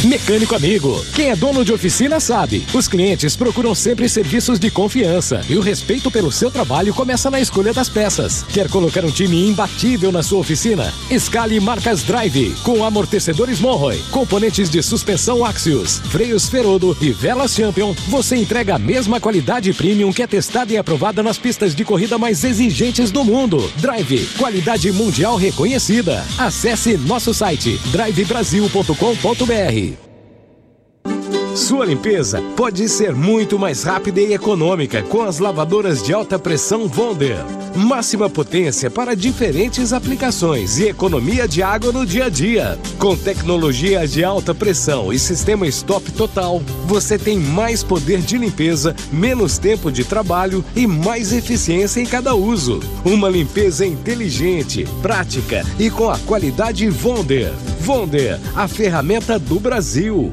Mecânico Amigo. Quem é dono de oficina sabe. Os clientes procuram sempre serviços de confiança e o respeito pelo seu trabalho começa na escolha das peças. Quer colocar um time imbatível na sua oficina? Escale marcas Drive, com amortecedores Monroe, componentes de suspensão Axios, freios Ferodo e velas Champion. Você entrega a mesma qualidade premium que é testada e aprovada nas pistas de corrida mais exigentes do mundo. Drive, qualidade mundial reconhecida. Acesse nosso site drivebrasil.com.br. Sua limpeza pode ser muito mais rápida e econômica com as lavadoras de alta pressão Wonder. Máxima potência para diferentes aplicações e economia de água no dia a dia. Com tecnologia de alta pressão e sistema stop total, você tem mais poder de limpeza, menos tempo de trabalho e mais eficiência em cada uso. Uma limpeza inteligente, prática e com a qualidade Wonder. Wonder, a ferramenta do Brasil.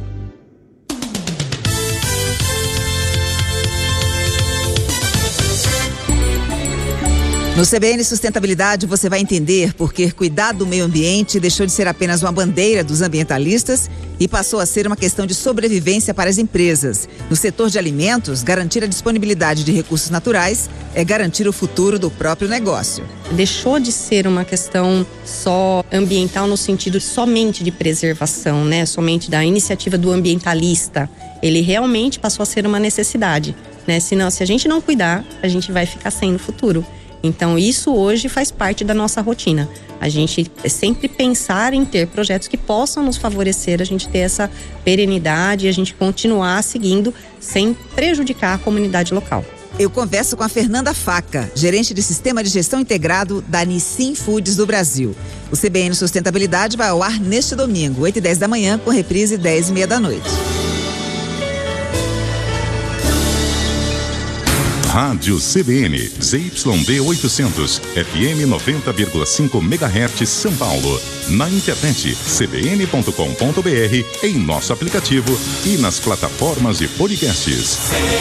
No CBN Sustentabilidade você vai entender por que cuidar do meio ambiente deixou de ser apenas uma bandeira dos ambientalistas e passou a ser uma questão de sobrevivência para as empresas. No setor de alimentos, garantir a disponibilidade de recursos naturais é garantir o futuro do próprio negócio. Deixou de ser uma questão só ambiental no sentido somente de preservação, né? Somente da iniciativa do ambientalista. Ele realmente passou a ser uma necessidade, né? Senão, se a gente não cuidar, a gente vai ficar sem no futuro. Então isso hoje faz parte da nossa rotina. A gente sempre pensar em ter projetos que possam nos favorecer, a gente ter essa perenidade e a gente continuar seguindo sem prejudicar a comunidade local. Eu converso com a Fernanda Faca, gerente de Sistema de Gestão Integrado da Nissin Foods do Brasil. O CBN Sustentabilidade vai ao ar neste domingo, 8h10 da manhã, com reprise 10h30 da noite. Rádio CBN, ZYD 800, FM 90,5 MHz, São Paulo. Na internet, cbn.com.br, em nosso aplicativo e nas plataformas de podcasts.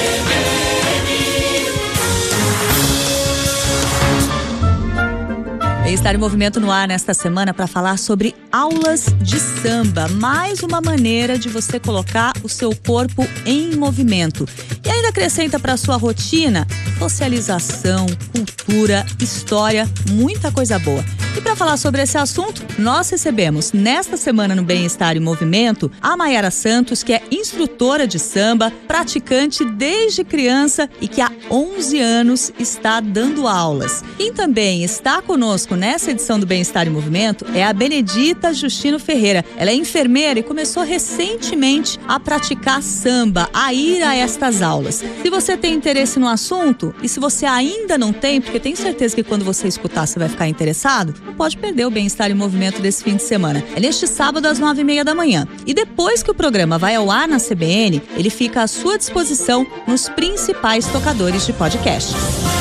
Bem-Estar em Movimento no ar nesta semana para falar sobre aulas de samba. Mais uma maneira de você colocar o seu corpo em movimento. E ainda acrescenta para a sua rotina socialização, cultura, história, muita coisa boa. E para falar sobre esse assunto, nós recebemos nesta semana no Bem-Estar em Movimento a Mayara Santos, que é instrutora de samba, praticante desde criança e que há 11 anos está dando aulas. Quem também está conosco nessa edição do Bem-Estar em Movimento é a Benedita Justino Ferreira. Ela é enfermeira e começou recentemente a praticar samba, a ir a estas aulas. Se você tem interesse no assunto e se você ainda não tem, porque tenho certeza que quando você escutar você vai ficar interessado, não pode perder o Bem-Estar em Movimento desse fim de semana. É neste sábado às 9h30 da manhã. E depois que o programa vai ao ar na CBN, ele fica à sua disposição nos principais tocadores de podcast.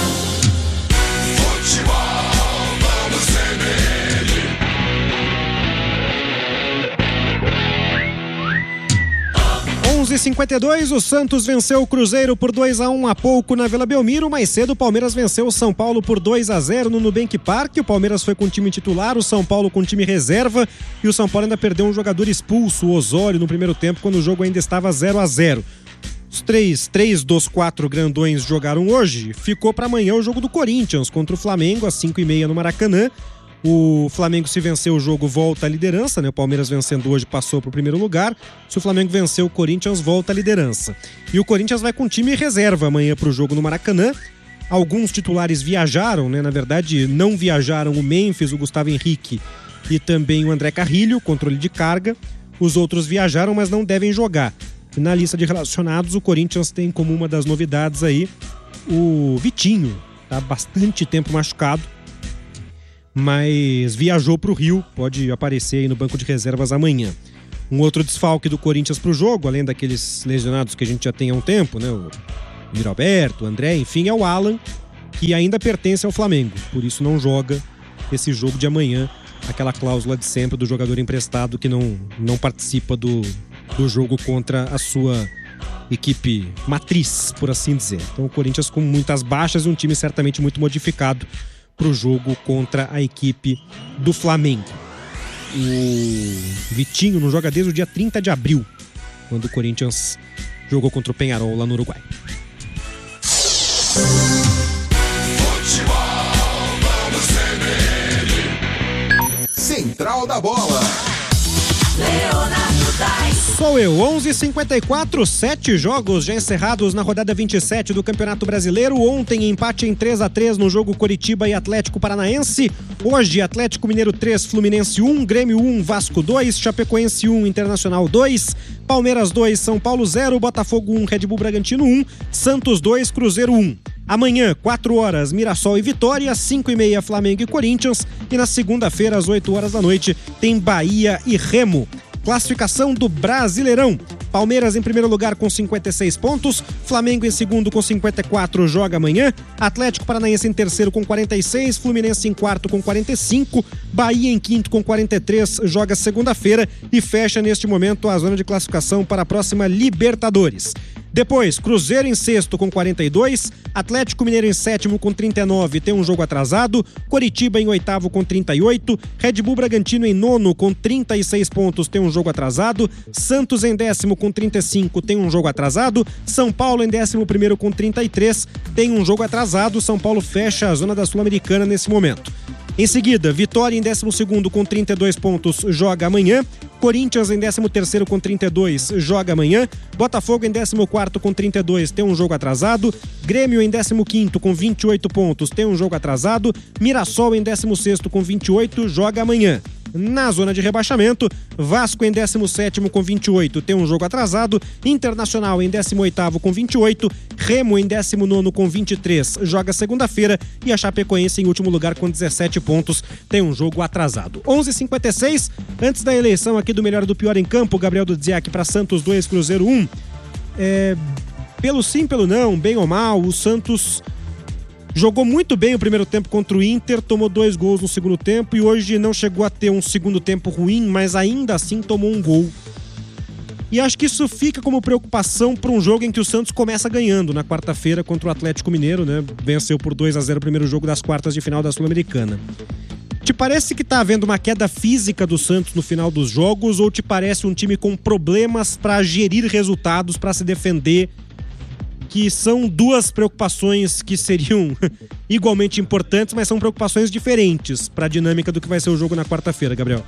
11h52, o Santos venceu o Cruzeiro por 2-1 há pouco na Vila Belmiro. Mais cedo o Palmeiras venceu o São Paulo por 2-0 no Nubank Park. O Palmeiras foi com o time titular, o São Paulo com o time reserva e o São Paulo ainda perdeu um jogador expulso, o Osório, no primeiro tempo, quando o jogo ainda estava 0-0. Os três dos 4 grandões jogaram hoje. Ficou para amanhã o jogo do Corinthians contra o Flamengo às 5h30 no Maracanã. O Flamengo, se vencer o jogo, volta à liderança, né? O Palmeiras vencendo hoje passou para o primeiro lugar. Se o Flamengo vencer, o Corinthians volta à liderança. E o Corinthians vai com time reserva amanhã para o jogo no Maracanã. Alguns titulares viajaram, né? Na verdade, não viajaram o Memphis, o Gustavo Henrique e também o André Carrilho, controle de carga. Os outros viajaram, mas não devem jogar. E na lista de relacionados, o Corinthians tem como uma das novidades aí o Vitinho. Tá bastante tempo machucado, mas viajou para o Rio, pode aparecer aí no banco de reservas amanhã. Um outro desfalque do Corinthians para o jogo, além daqueles lesionados que a gente já tem há um tempo, né? O Roberto, o André, enfim, é o Alan, que ainda pertence ao Flamengo, por isso não joga esse jogo de amanhã, aquela cláusula de sempre do jogador emprestado que não participa do jogo contra a sua equipe matriz, por assim dizer. Então o Corinthians com muitas baixas e um time certamente muito modificado para o jogo contra a equipe do Flamengo. O Vitinho não joga desde o dia 30 de abril, quando o Corinthians jogou contra o Peñarol lá no Uruguai. Central da Bola. Sou eu, 11h54, 7 jogos já encerrados na rodada 27 do Campeonato Brasileiro. Ontem, empate em 3-3 no jogo Coritiba e Atlético Paranaense. Hoje, Atlético Mineiro 3, Fluminense 1, Grêmio 1, Vasco 2, Chapecoense 1, Internacional 2, Palmeiras 2, São Paulo 0, Botafogo 1, Red Bull Bragantino 1, Santos 2, Cruzeiro 1. Amanhã, 4 horas, Mirassol e Vitória, 5h30, Flamengo e Corinthians. E na segunda-feira, às 8 horas da noite, tem Bahia e Remo. Classificação do Brasileirão. Palmeiras em primeiro lugar com 56 pontos, Flamengo em segundo com 54, joga amanhã, Atlético Paranaense em terceiro com 46, Fluminense em quarto com 45, Bahia em quinto com 43, joga segunda-feira e fecha neste momento a zona de classificação para a próxima Libertadores. Depois, Cruzeiro em sexto com 42, Atlético Mineiro em sétimo com 39, tem um jogo atrasado, Coritiba em oitavo com 38, Red Bull Bragantino em nono com 36 pontos, tem um jogo atrasado, Santos em décimo com 35, tem um jogo atrasado, São Paulo em 11º com 33, tem um jogo atrasado, São Paulo fecha a zona da Sul-Americana nesse momento. Em seguida, Vitória em 12º com 32 pontos, joga amanhã. Corinthians em 13º com 32, joga amanhã. Botafogo em 14º com 32, tem um jogo atrasado. Grêmio em 15º com 28 pontos, tem um jogo atrasado. Mirassol em 16º com 28, joga amanhã. Na zona de rebaixamento, Vasco em 17º com 28, tem um jogo atrasado. Internacional em 18º com 28, Remo em 19º com 23, joga segunda-feira. E a Chapecoense em último lugar com 17 pontos, tem um jogo atrasado. 11h56, antes da eleição aqui do melhor e do pior em campo, Gabriel Dudziak para Santos 2, Cruzeiro 1. Pelo sim, pelo não, bem ou mal, o Santos jogou muito bem o primeiro tempo contra o Inter, tomou 2 gols no segundo tempo e hoje não chegou a ter um segundo tempo ruim, mas ainda assim tomou um gol. E acho que isso fica como preocupação para um jogo em que o Santos começa ganhando na quarta-feira contra o Atlético Mineiro, né? Venceu por 2-0 o primeiro jogo das quartas de final da Sul-Americana. Te parece que tá havendo uma queda física do Santos no final dos jogos ou te parece um time com problemas para gerir resultados, para se defender, que são duas preocupações que seriam igualmente importantes, mas são preocupações diferentes para a dinâmica do que vai ser o jogo na quarta-feira, Gabriel?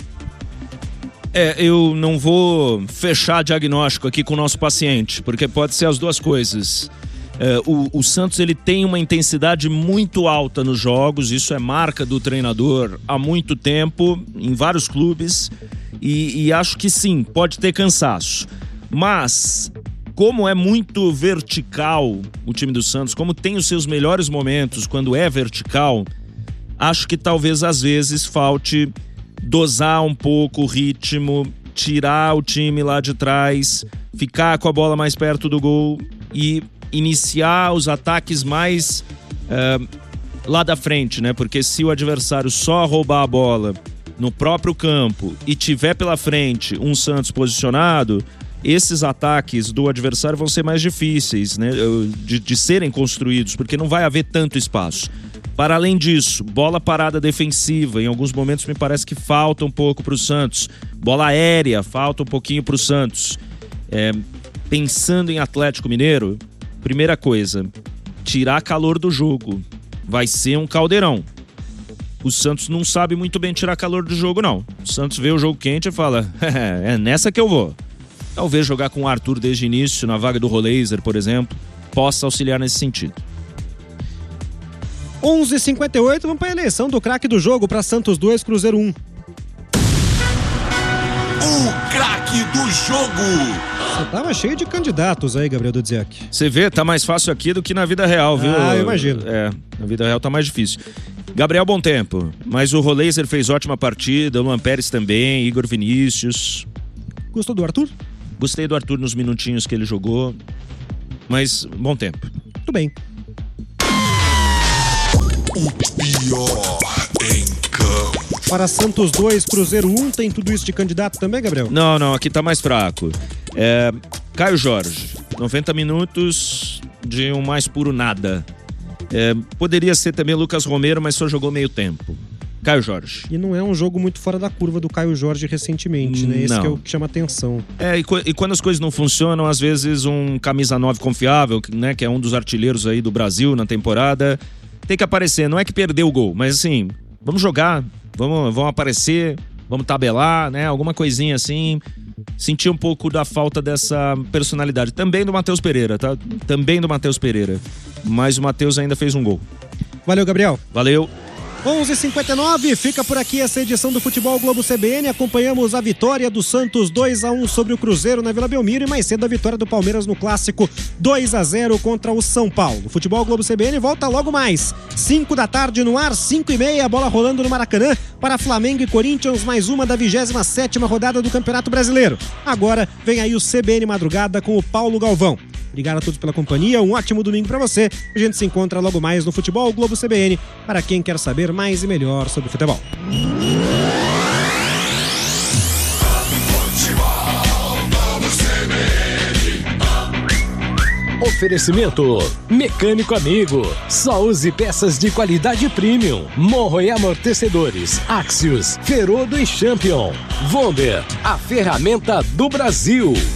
Eu não vou fechar diagnóstico aqui com o nosso paciente, porque pode ser as duas coisas. O Santos ele tem uma intensidade muito alta nos jogos, isso é marca do treinador há muito tempo, em vários clubes, e acho que sim, pode ter cansaço. Mas como é muito vertical o time do Santos, como tem os seus melhores momentos quando é vertical, acho que talvez às vezes falte dosar um pouco o ritmo, tirar o time lá de trás, ficar com a bola mais perto do gol e iniciar os ataques mais lá da frente, né? Porque se o adversário só roubar a bola no próprio campo e tiver pela frente um Santos posicionado, esses ataques do adversário vão ser mais difíceis, né, de serem construídos, porque não vai haver tanto espaço. Para além disso, bola parada defensiva, em alguns momentos me parece que falta um pouco para o Santos. Bola aérea, falta um pouquinho para o Santos. Pensando em Atlético Mineiro, primeira coisa, tirar calor do jogo. Vai ser um caldeirão. O Santos não sabe muito bem tirar calor do jogo, não. O Santos vê o jogo quente e fala, é nessa que eu vou. Talvez jogar com o Arthur desde o início, na vaga do Roleiser, por exemplo, possa auxiliar nesse sentido. 11h58, vamos para a eleição do craque do jogo para Santos 2, Cruzeiro 1. O craque do jogo! Você tava cheio de candidatos aí, Gabriel Dudziak. Você vê, tá mais fácil aqui do que na vida real, viu? Ah, eu imagino. Na vida real tá mais difícil. Gabriel, bom tempo. Mas o Roleiser fez ótima partida, o Luan Pérez também, Igor Vinícius. Gostou do Arthur? Gostei do Arthur nos minutinhos que ele jogou, mas bom tempo. Tudo bem. O pior em campo. Para Santos 2, Cruzeiro 1, tem tudo isso de candidato também, Gabriel? Não, aqui tá mais fraco. Caio Jorge, 90 minutos de um mais puro nada. Poderia ser também Lucas Romero, mas só jogou meio tempo. Caio Jorge. E não é um jogo muito fora da curva do Caio Jorge recentemente, né? Esse que é o que chama atenção. E quando as coisas não funcionam, às vezes um camisa 9 confiável, né, que é um dos artilheiros aí do Brasil na temporada, tem que aparecer. Não é que perdeu o gol, mas assim, vamos jogar, vamos aparecer, vamos tabelar, né? Alguma coisinha assim. Senti um pouco da falta dessa personalidade. Também do Matheus Pereira, tá? Também do Matheus Pereira. Mas o Matheus ainda fez um gol. Valeu, Gabriel. Valeu. 11h59, fica por aqui essa edição do Futebol Globo CBN. Acompanhamos a vitória do Santos 2-1 sobre o Cruzeiro na Vila Belmiro e mais cedo a vitória do Palmeiras no Clássico 2-0 contra o São Paulo. O Futebol Globo CBN volta logo mais. 5 da tarde no ar, 5h30, bola rolando no Maracanã para Flamengo e Corinthians, mais uma da 27ª rodada do Campeonato Brasileiro. Agora vem aí o CBN Madrugada com o Paulo Galvão. Obrigado a todos pela companhia, um ótimo domingo pra você. A gente se encontra logo mais no Futebol Globo CBN para quem quer saber mais e melhor sobre futebol. Oferecimento Mecânico Amigo. Só use peças de qualidade premium. Morro e Amortecedores, Axios, Ferodo e Champion. Vonder, a ferramenta do Brasil.